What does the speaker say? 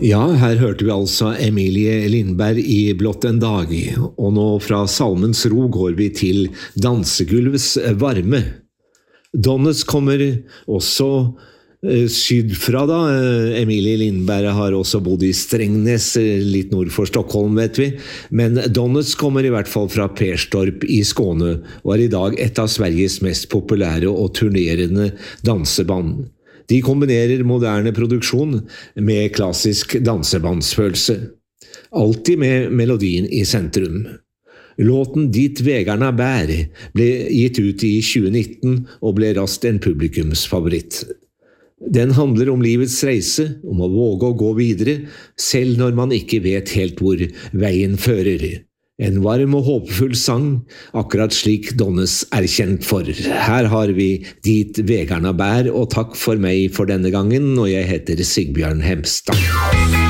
Ja, her hørte vi altså Emilie Lindberg i Blått en dag, og nå fra salmens ro går vi til dansegulvets varme. Donnes kommer også sydfra da. Emilie Lindberg har også bodd i Strängnäs, litt nord for Stockholm vet vi, men Donnes kommer i hvert fall fra Perstorp i Skåne, og i dag et av Sveriges mest populære og turnerende danseband. De kombinerer moderne produksjon med klassisk dansebandsfølelse. Alltid med melodien i sentrum. Låten «Dit vägarna bär» ble gitt ut i 2019 og ble raskt en publikumsfavoritt. Den handler om livets reise, om å våge å gå videre, selv når man ikke vet helt hvor veien fører. En varm og håpefull sang, akkurat slik Donnes er kjent for. Her har vi Dit vägarna bär, og takk for meg for denne gangen, og jeg heter Sigbjørn Hemstad.